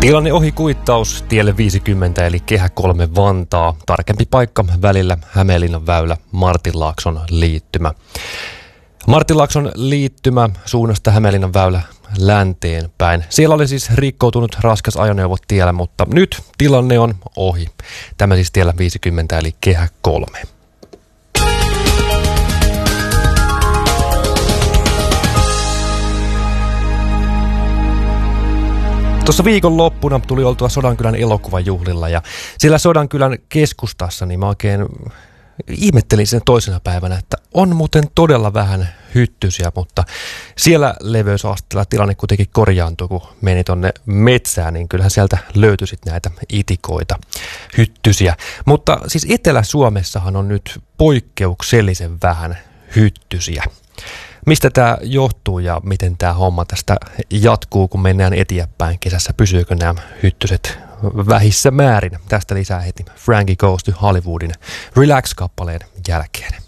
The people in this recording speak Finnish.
Tilanne ohi kuittaus tielle 50 eli Kehä 3 Vantaa. Tarkempi paikka välillä Hämeenlinnan väylä Martinlaakson liittymä. Martinlaakson liittymä suunnasta Hämeenlinnan väylä länteen päin. Siellä oli siis rikkoutunut raskas ajoneuvo tiellä, mutta nyt tilanne on ohi. Tämä siis tiellä 50 eli Kehä 3. Tuossa viikonloppuna tuli oltua Sodankylän elokuvajuhlilla ja siellä Sodankylän keskustassa niin mä oikein ihmettelin sen toisena päivänä, että on muuten todella vähän hyttysiä, mutta siellä leveysasteella tilanne kuitenkin korjaantui, kun meni tonne metsään, niin kyllähän sieltä löytyi sit näitä itikoita, hyttysiä. Mutta siis Etelä-Suomessahan on nyt poikkeuksellisen vähän hyttysiä. Mistä tämä johtuu ja miten tämä homma tästä jatkuu, kun mennään eteenpäin kesässä? Pysyykö nämä hyttyset vähissä määrin? Tästä lisää heti Frankie Goes to Hollywoodin Relax-kappaleen jälkeen.